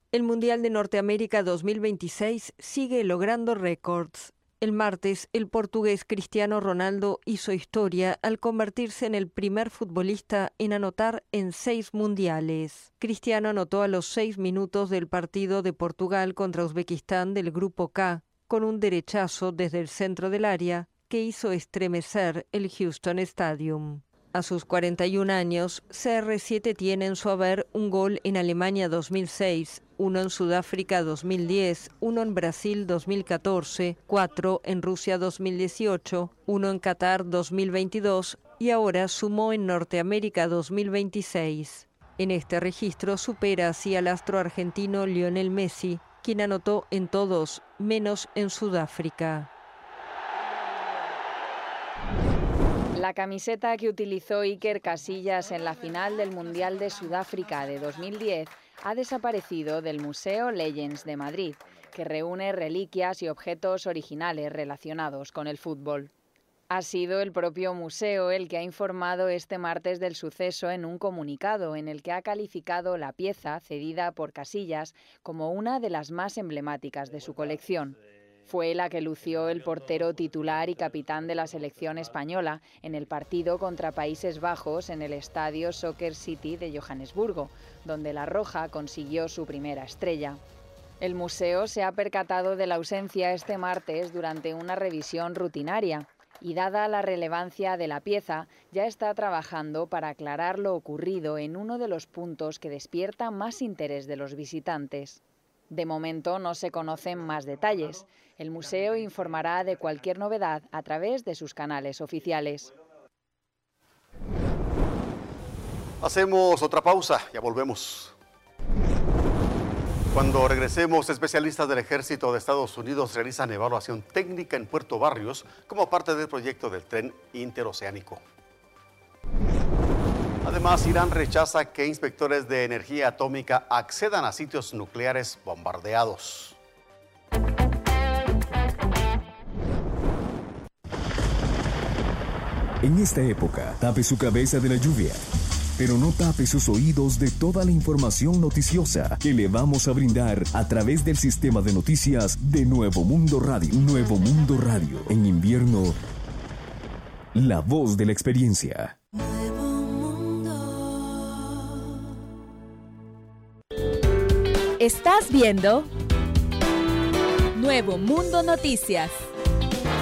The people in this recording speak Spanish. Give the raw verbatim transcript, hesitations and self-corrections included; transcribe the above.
El Mundial de Norteamérica dos mil veintiséis sigue logrando récords. El martes, el portugués Cristiano Ronaldo hizo historia al convertirse en el primer futbolista en anotar en seis mundiales. Cristiano anotó a los seis minutos del partido de Portugal contra Uzbekistán del Grupo K, con un derechazo desde el centro del área que hizo estremecer el Houston Stadium. A sus cuarenta y un años, C R siete tiene en su haber un gol en Alemania dos mil seis, uno en Sudáfrica dos mil diez, uno en Brasil dos mil catorce, cuatro en Rusia dos mil dieciocho, uno en Qatar dos mil veintidós y ahora sumó en Norteamérica dos mil veintiséis. En este registro supera así al astro argentino Lionel Messi, quien anotó en todos, menos en Sudáfrica. La camiseta que utilizó Iker Casillas en la final del Mundial de Sudáfrica de dos mil diez ha desaparecido del Museo Legends de Madrid, que reúne reliquias y objetos originales relacionados con el fútbol. Ha sido el propio museo el que ha informado este martes del suceso en un comunicado en el que ha calificado la pieza cedida por Casillas como una de las más emblemáticas de su colección. Fue la que lució el portero titular y capitán de la selección española en el partido contra Países Bajos en el estadio Soccer City de Johannesburgo, donde la Roja consiguió su primera estrella. El museo se ha percatado de la ausencia este martes durante una revisión rutinaria y, dada la relevancia de la pieza, ya está trabajando para aclarar lo ocurrido en uno de los puntos que despierta más interés de los visitantes. De momento no se conocen más detalles. El museo informará de cualquier novedad a través de sus canales oficiales. Hacemos otra pausa, ya volvemos. Cuando regresemos, especialistas del Ejército de Estados Unidos realizan evaluación técnica en Puerto Barrios como parte del proyecto del tren interoceánico. Además, Irán rechaza que inspectores de energía atómica accedan a sitios nucleares bombardeados. En esta época, tape su cabeza de la lluvia, pero no tape sus oídos de toda la información noticiosa que le vamos a brindar a través del sistema de noticias de Nuevo Mundo Radio. Nuevo Mundo Radio. En invierno, la voz de la experiencia. Estás viendo Nuevo Mundo Noticias.